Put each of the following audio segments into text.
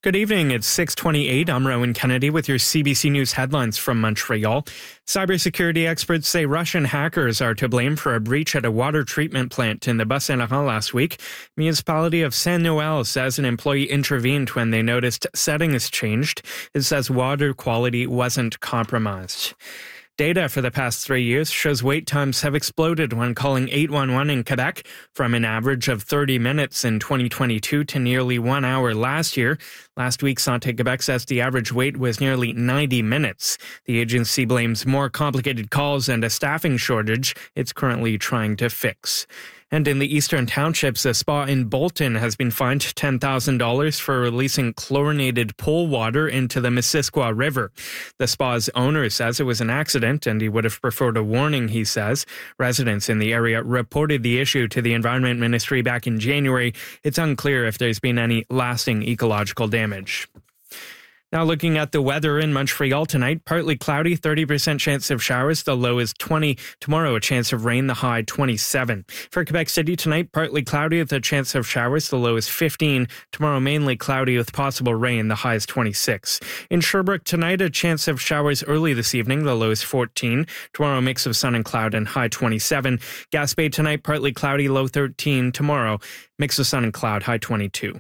Good evening, it's 6:28. I'm Rowan Kennedy with your CBC News headlines from Montreal. Cybersecurity experts say Russian hackers are to blame for a breach at a water treatment plant in the Bas-Saint-Laurent last week. Municipality of Saint-Noël says an employee intervened when they noticed settings changed. It says water quality wasn't compromised. Data for the past 3 years shows wait times have exploded when calling 811 in Quebec, from an average of 30 minutes in 2022 to nearly 1 hour last year. Last week, Santé Quebec says the average wait was nearly 90 minutes. The agency blames more complicated calls and a staffing shortage it's currently trying to fix. And in the Eastern Townships, a spa in Bolton has been fined $10,000 for releasing chlorinated pool water into the Missisquoi River. The spa's owner says it was an accident and he would have preferred a warning, he says. Residents in the area reported the issue to the Environment Ministry back in January. It's unclear if there's been any lasting ecological damage. Now looking at the weather in Montreal tonight, partly cloudy, 30% chance of showers, the low is 20. Tomorrow, a chance of rain, the high 27. For Quebec City tonight, partly cloudy with a chance of showers, the low is 15. Tomorrow, mainly cloudy with possible rain, the high is 26. In Sherbrooke tonight, a chance of showers early this evening, the low is 14. Tomorrow, mix of sun and cloud and high 27. Gaspé tonight, partly cloudy, low 13. Tomorrow, mix of sun and cloud, high 22.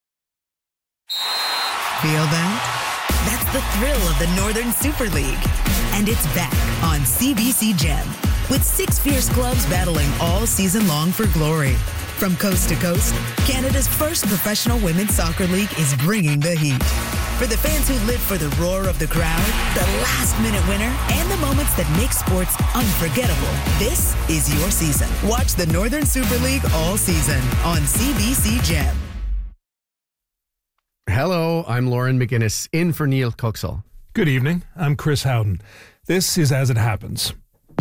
Feel that? That's the thrill of the Northern Super League. And it's back on CBC Gem, with 6 fierce clubs battling all season long for glory. From coast to coast, Canada's first professional women's soccer league is bringing the heat. For the fans who live for the roar of the crowd, the last-minute winner, and the moments that make sports unforgettable, this is your season. Watch the Northern Super League all season on CBC Gem. Hello, I'm Lauren McGinnis, in for Neil Coxall. Good evening, I'm Chris Howden. This is As It Happens.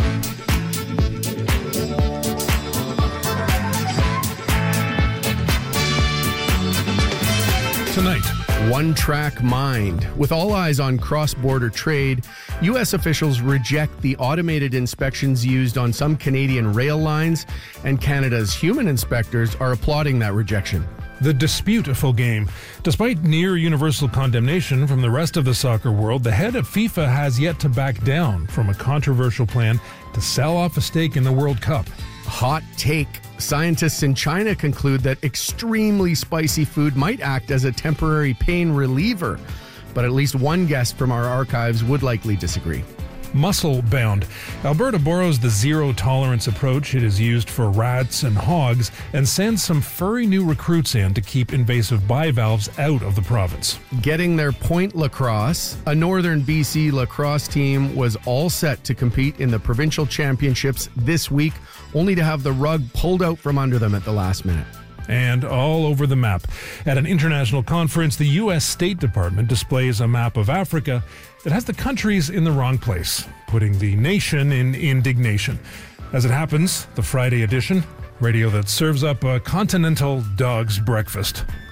Tonight, One-track mind. With all eyes on cross-border trade, U.S. officials reject the automated inspections used on some Canadian rail lines, and Canada's human inspectors are applauding that rejection. the disputeful game. Despite near universal condemnation from the rest of the soccer world, the head of FIFA has yet to back down from a controversial plan to sell off a stake in the World Cup. Hot take. Scientists in China conclude that extremely spicy food might act as a temporary pain reliever, but at least one guest from our archives would likely disagree. Muscle bound. Alberta borrows the zero-tolerance approach it has used for rats and hogs and sends some furry new recruits in to keep invasive bivalves out of the province. Getting their point lacrosse, a northern BC lacrosse team was all set to compete in the provincial championships this week, only to have the rug pulled out from under them at the last minute. And all over the map. At an international conference, the U.S. State Department displays a map of Africa that has the countries in the wrong place, putting the nation in indignation. As it happens, the Friday edition, radio that serves up a continental dog's breakfast.